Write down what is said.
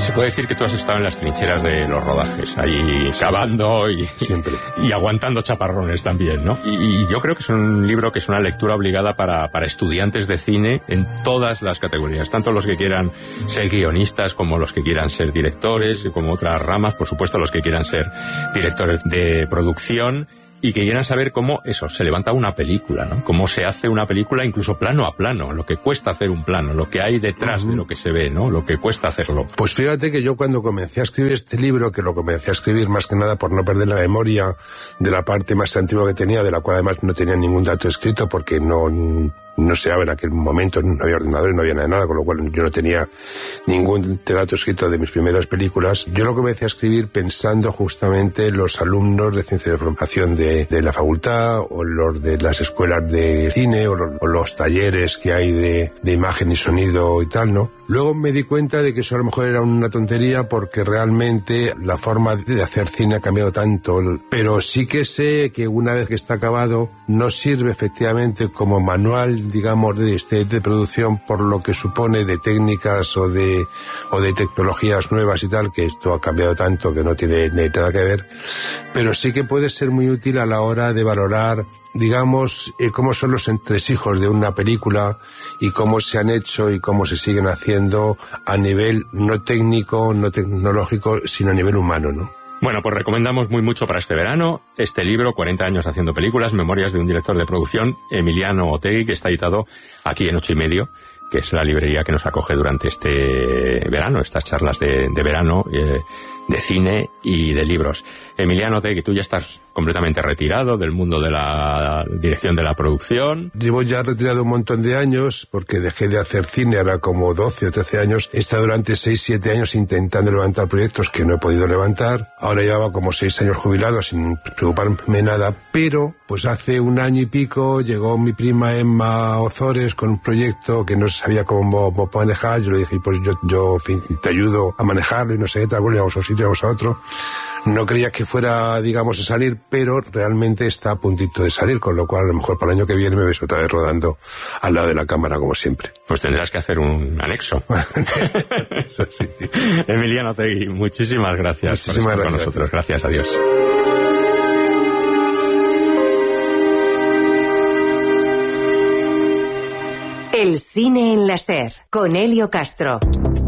Se puede decir que tú has estado en las trincheras de los rodajes, ahí cavando siempre. Y aguantando chaparrones también, ¿no? Y yo creo que es un libro que es una lectura obligada para estudiantes de cine en todas las categorías, tanto los que quieran ser guionistas como los que quieran ser directores, y como otras ramas, por supuesto los que quieran ser directores de producción, y que quieran saber cómo eso se levanta una película, ¿no? Cómo se hace una película, incluso plano a plano, lo que cuesta hacer un plano, lo que hay detrás de lo que se ve, ¿no? Lo que cuesta hacerlo. Pues fíjate que yo cuando comencé a escribir este libro, que lo comencé a escribir más que nada por no perder la memoria de la parte más antigua que tenía, de la cual además no tenía ningún dato escrito porque no se había en aquel momento, no había ordenadores, no había nada, con lo cual yo no tenía ningún dato escrito de mis primeras películas. Yo lo comencé a escribir pensando justamente en los alumnos de ciencia de formación de la facultad, o los de las escuelas de cine, o los talleres que hay de imagen y sonido y tal, ¿no? Luego me di cuenta de que eso a lo mejor era una tontería porque realmente la forma de hacer cine ha cambiado tanto, pero sí que sé que una vez que está acabado no sirve efectivamente como manual, digamos, de producción por lo que supone de técnicas o de tecnologías nuevas y tal, que esto ha cambiado tanto que no tiene nada que ver, pero sí que puede ser muy útil a la hora de valorar, digamos, cómo son los entresijos de una película y cómo se han hecho y cómo se siguen haciendo a nivel no técnico, no tecnológico, sino a nivel humano, ¿no? Bueno, pues recomendamos muy mucho para este verano este libro, 40 años haciendo películas, memorias de un director de producción, Emiliano Otegi, que está editado aquí en 8:30, que es la librería que nos acoge durante este verano, estas charlas de verano, de cine y de libros. Emiliano Otegi, tú ya estás completamente retirado del mundo de la dirección de la producción. Llevo ya retirado un montón de años porque dejé de hacer cine, ahora como 12 o 13 años. He estado durante 6-7 años intentando levantar proyectos que no he podido levantar. Ahora llevaba como 6 años jubilado sin preocuparme nada, pero pues hace un año y pico llegó mi prima Emma Ozores con un proyecto que no sabía cómo manejar. Yo le dije, pues yo en fin, te ayudo a manejarlo y no sé qué tal, vamos a un sitio, vamos a otro. No creía que fuera, digamos, a salir, pero realmente está a puntito de salir, con lo cual a lo mejor para el año que viene me ves otra vez rodando al lado de la cámara, como siempre. Pues tendrás que hacer un anexo. Eso sí. Emiliano Otegi, muchísimas gracias por estar con nosotros. Gracias, adiós. El cine en la SER, con Elio Castro.